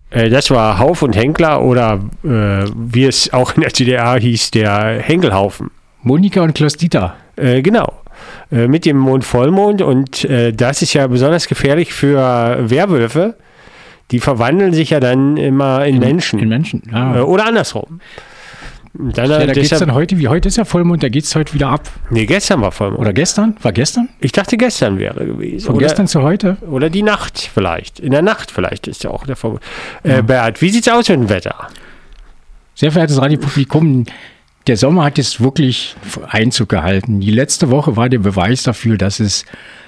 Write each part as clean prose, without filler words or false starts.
Das war Hauf und Henkler oder wie es auch in der DDR hieß, der Henkelhaufen. Monika und Klaus-Dieter. Genau. Mit dem Mond-Vollmond und das ist ja besonders gefährlich für Werwölfe. Die verwandeln sich ja dann immer in Menschen. In Menschen, oder andersrum. Dann, da geht es dann heute ist ja Vollmond, da geht es heute wieder ab. Nee, gestern war Vollmond. Oder gestern? War gestern? Ich dachte, gestern wäre gewesen. Von gestern zu heute? Oder die Nacht vielleicht. In der Nacht vielleicht ist ja auch der Vollmond. Bert, wie sieht's aus mit dem Wetter? Sehr verehrtes Radiopublikum, der Sommer hat jetzt wirklich Einzug gehalten. Die letzte Woche war der Beweis dafür, dass es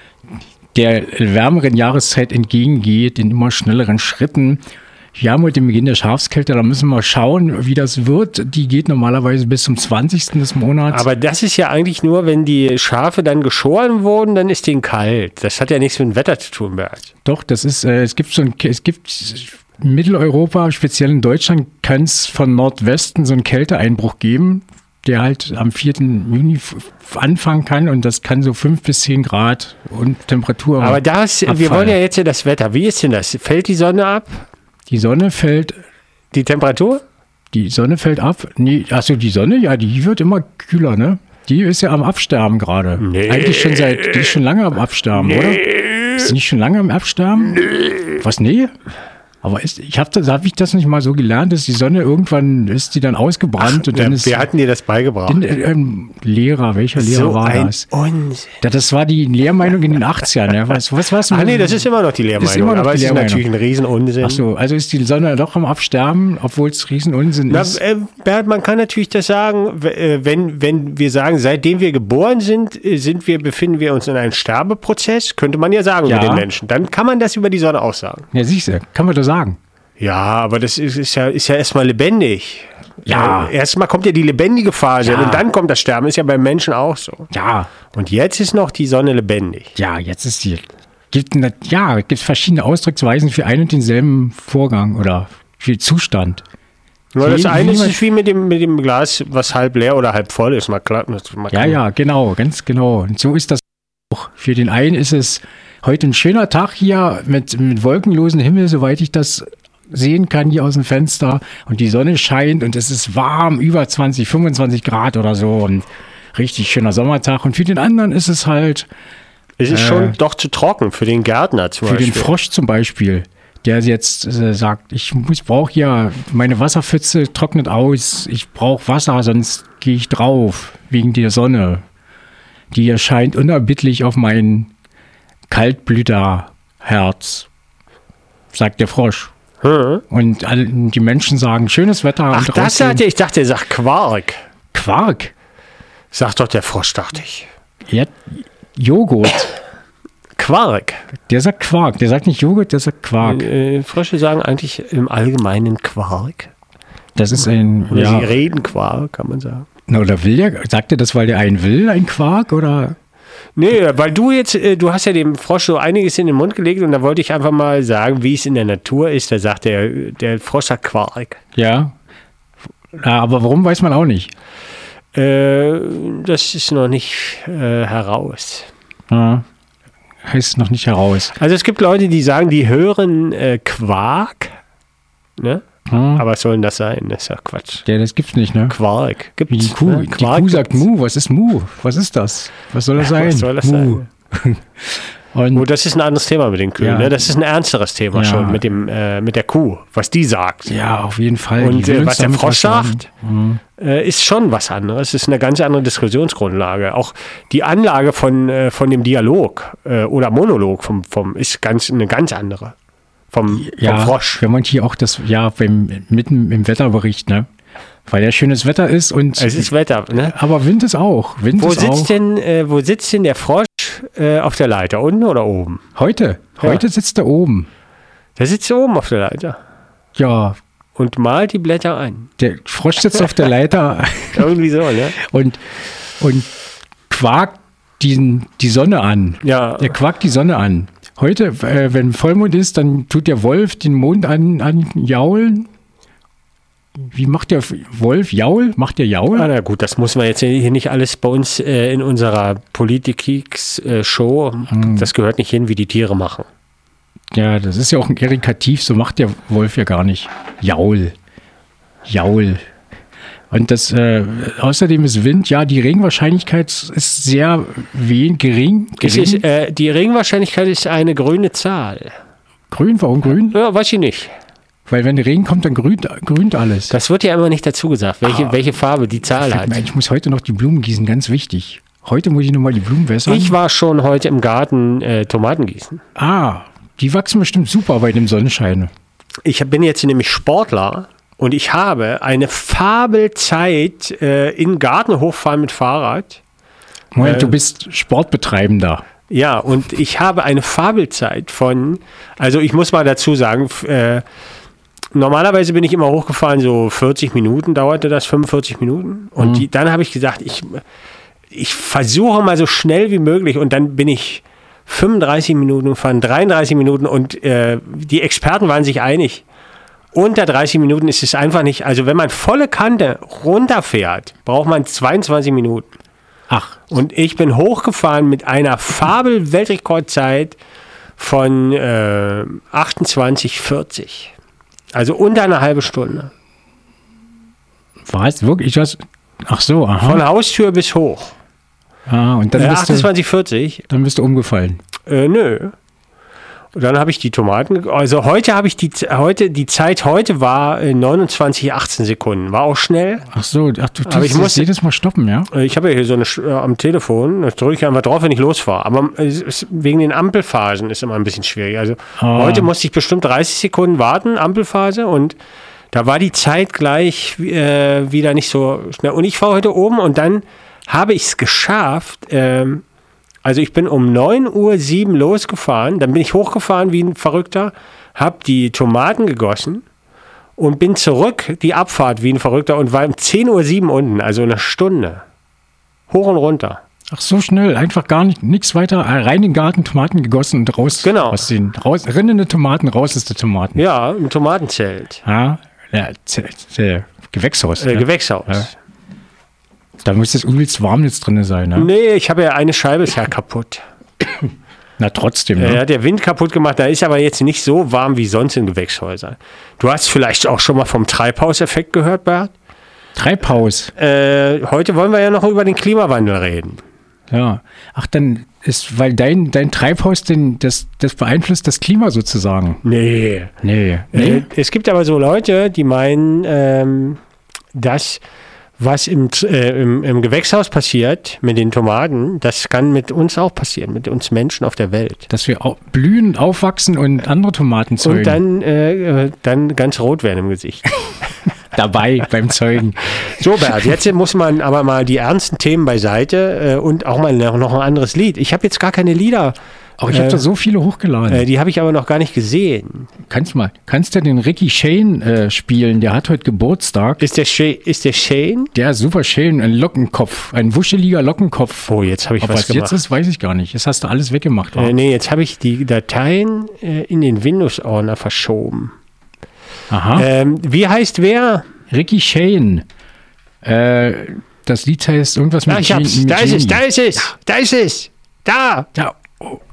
der wärmeren Jahreszeit entgegengeht, in immer schnelleren Schritten. Wir haben heute den Beginn der Schafskälte, da müssen wir schauen, wie das wird. Die geht normalerweise bis zum 20. des Monats. Aber das ist ja eigentlich nur, wenn die Schafe dann geschoren wurden, dann ist denen kalt. Das hat ja nichts mit dem Wetter zu tun, Bert. Doch, das ist, es gibt in Mitteleuropa, speziell in Deutschland, kann es von Nordwesten so einen Kälteeinbruch geben, der halt am 4. Juni anfangen kann und das kann so 5 bis 10 Grad und Temperatur. Aber wir wollen ja jetzt das Wetter. Wie ist denn das? Fällt die Sonne ab? Die Sonne fällt. Die Temperatur? Die Sonne fällt ab. Nee, achso, die Sonne, ja, die wird immer kühler, ne? Die ist ja am Absterben gerade. Nee. Eigentlich die ist schon lange am Absterben, oder? Ist die nicht schon lange am Absterben? Was, nee? Aber hab ich das nicht mal so gelernt, dass die Sonne irgendwann ist die dann ausgebrannt und dann ist. Wer hat denn dir das beigebracht? Lehrer, welcher Lehrer war das? Unsinn. Das war die Lehrmeinung in den 80ern. Ja. Was nee, das ist immer noch die Lehrmeinung. Aber es ist natürlich ein Riesenunsinn. Ach so, also ist die Sonne doch am Absterben, obwohl es Riesenunsinn ist. Bert, man kann natürlich das sagen, wenn wir sagen, seitdem wir geboren sind, befinden wir uns in einem Sterbeprozess, könnte man ja sagen über den Menschen. Dann kann man das über die Sonne auch sagen. Ja, siehst du, kann man das sagen. Ja, aber das ist ja erstmal lebendig. Ja. Erstmal kommt ja die lebendige Phase und dann kommt das Sterben. Ist ja beim Menschen auch so. Ja. Und jetzt ist noch die Sonne lebendig. Ja, jetzt ist gibt verschiedene Ausdrucksweisen für einen und denselben Vorgang oder für Zustand. Nur das eine ist wie mit dem Glas, was halb leer oder halb voll ist. Ja, genau, ganz genau. Und so ist das auch. Für den einen ist es heute ein schöner Tag hier mit wolkenlosem Himmel, soweit ich das sehen kann hier aus dem Fenster. Und die Sonne scheint und es ist warm, über 20, 25 Grad oder so. Und richtig schöner Sommertag. Und für den anderen ist es halt... Es ist schon doch zu trocken für den Gärtner zum Beispiel. Für den Frosch zum Beispiel, der jetzt sagt, ich brauche hier, meine Wasserpfütze trocknet aus, ich brauche Wasser, sonst gehe ich drauf, wegen der Sonne. Die erscheint unerbittlich auf mein Kaltblüterherz, sagt der Frosch. Und die Menschen sagen, schönes Wetter. Ach, das sagt er. Ich dachte, er sagt Quark. Quark? Sagt doch der Frosch, dachte ich. Ja, Joghurt. Quark. Der sagt Quark. Der sagt nicht Joghurt, der sagt Quark. Frösche sagen eigentlich im Allgemeinen Quark. Das ist ein... Oder sie reden Quark, kann man sagen. Oder sagt er das, weil der einen will, ein Quark, oder... Nee, weil du hast ja dem Frosch so einiges in den Mund gelegt und da wollte ich einfach mal sagen, wie es in der Natur ist. Da sagt der Frosch sagt Quark. Ja, aber warum, weiß man auch nicht. Das ist noch nicht heraus. Ja, heißt noch nicht heraus. Also es gibt Leute, die sagen, die hören Quark, ne? Aber was soll denn das sein? Das ist ja Quatsch. Ja, das gibt's nicht, ne? Quark. Gibt's, die Kuh, ne? Die Kuh sagt Mu. Was ist Mu? Was ist das? Was soll das sein? Was soll das sein? Und das ist ein anderes Thema mit den Kühen. Ne? Das ist ein ernsteres Thema schon mit der Kuh, was die sagt. Ja, auf jeden Fall. Und was der Frosch sagt, ist schon was anderes. Es ist eine ganz andere Diskussionsgrundlage. Auch die Anlage von dem Dialog oder Monolog ist eine ganz andere. Vom Frosch. Wenn man hier auch mitten im Wetterbericht, ne? Weil ja schönes Wetter ist und. Es ist Wetter, ne? Aber Wind ist auch. Wo sitzt denn der Frosch auf der Leiter? Unten oder oben? Heute sitzt er oben. Der sitzt oben auf der Leiter. Ja. Und malt die Blätter ein. Der Frosch sitzt auf der Leiter. Irgendwie so, ne? Und quakt die Sonne an. Ja. Der quakt die Sonne an. Heute, wenn Vollmond ist, dann tut der Wolf den Mond an jaulen. Wie macht der Wolf? Jaul? Macht der Jaul? Na gut, das muss man jetzt hier nicht alles bei uns in unserer Politik-Show. Das gehört nicht hin, wie die Tiere machen. Ja, das ist ja auch ein Erikativ, so macht der Wolf ja gar nicht. Jaul. Jaul. Und das, außerdem ist Wind, ja, die Regenwahrscheinlichkeit ist sehr gering. Die Regenwahrscheinlichkeit ist eine grüne Zahl. Grün, warum grün? Ja, weiß ich nicht. Weil wenn Regen kommt, dann grünt alles. Das wird ja immer nicht dazu gesagt, welche Farbe die Zahl hat. Ich muss heute noch die Blumen gießen, ganz wichtig. Heute muss ich nochmal die Blumen wässern. Ich war schon heute im Garten Tomaten gießen. Die wachsen bestimmt super bei dem Sonnenschein. Ich bin jetzt nämlich Sportler und ich habe eine Fabelzeit in den Garten hochfahren mit Fahrrad. Moment, du bist Sportbetreibender. Ja, und ich habe eine Fabelzeit von, also ich muss mal dazu sagen, normalerweise bin ich immer hochgefahren, so 40 Minuten dauerte das, 45 Minuten. Und dann habe ich gesagt, ich versuche mal so schnell wie möglich und dann bin ich 35 Minuten gefahren, 33 Minuten und die Experten waren sich einig. Unter 30 Minuten ist es einfach nicht, also wenn man volle Kante runterfährt, braucht man 22 Minuten. Ach. Und ich bin hochgefahren mit einer Fabel-Weltrekordzeit von 28,40. Also unter eine halbe Stunde. Was? Wirklich? Ach so, aha. Von Haustür bis hoch. Und dann 28,40. Dann bist du umgefallen. Nö. Und dann habe ich die Tomaten, also heute habe ich die Zeit heute war 29,18 Sekunden. War auch schnell. Ach so, du aber ich muss jedes Mal stoppen, ja? Ich habe ja hier so eine am Telefon, das drücke ich einfach drauf, wenn ich losfahre. Aber wegen den Ampelphasen ist immer ein bisschen schwierig. Also heute musste ich bestimmt 30 Sekunden warten, Ampelphase, und da war die Zeit gleich wieder nicht so schnell. Und ich war heute oben und dann habe ich es geschafft, also ich bin um 9:07 Uhr losgefahren, dann bin ich hochgefahren wie ein Verrückter, habe die Tomaten gegossen und bin zurück, die Abfahrt wie ein Verrückter, und war um 10:07 Uhr unten, also eine Stunde. Hoch und runter. Ach, so schnell, einfach gar nichts weiter, rein in den Garten, Tomaten gegossen und raus. Genau. Rinnende Tomaten, raus ist der Tomaten. Ja, im Tomatenzelt. Gewächshaus. Gewächshaus. Ja. Da muss es übelst warm jetzt drin sein, ne? Nee, ich habe ja eine Scheibe ist ja kaputt. Na trotzdem, ne? Ja, der Wind kaputt gemacht, da ist aber jetzt nicht so warm wie sonst in Gewächshäusern. Du hast vielleicht auch schon mal vom Treibhauseffekt gehört, Bert? Treibhaus? Heute wollen wir ja noch über den Klimawandel reden. Ja. Ach, dann ist, weil dein Treibhaus, das beeinflusst das Klima sozusagen. Nee. Es gibt aber so Leute, die meinen, dass was im Gewächshaus passiert mit den Tomaten, das kann mit uns auch passieren, mit uns Menschen auf der Welt. Dass wir blühen, aufwachsen und andere Tomaten zeugen. Und dann ganz rot werden im Gesicht. Dabei beim Zeugen. So, Bert, jetzt muss man aber mal die ernsten Themen beiseite und auch mal noch ein anderes Lied. Ich habe jetzt gar keine Lieder. Auch ich habe da so viele hochgeladen. Die habe ich aber noch gar nicht gesehen. Kannst du den Ricky Shane spielen? Der hat heute Geburtstag. Ist der Shane? Der ist super Shane, ein Lockenkopf, ein wuscheliger Lockenkopf. Oh, jetzt habe ich was gemacht. Jetzt ist, weiß ich gar nicht. Jetzt hast du alles weggemacht. Nee, jetzt habe ich die Dateien in den Windows-Ordner verschoben. Aha. Wie heißt wer? Ricky Shane. Das Lied heißt irgendwas mit ich hab's. Da ist es. Da!